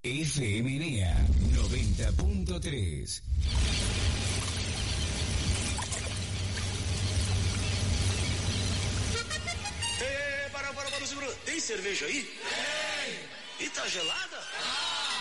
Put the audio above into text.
FM NEA 90.3. Para, segura. Tem cerveja aí? Tem. E tá gelada?